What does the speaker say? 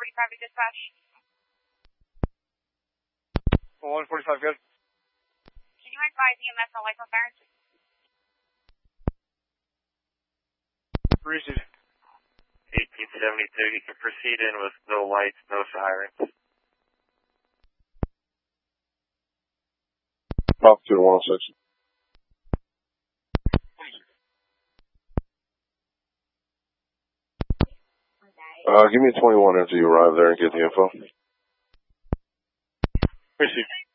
145 to dispatch. 145, good. Can you advise EMS on life clearance? Received. 1872, you can proceed in with no lights, no sirens. Altitude 106. Give me 21 after you arrive there and get the info. Received.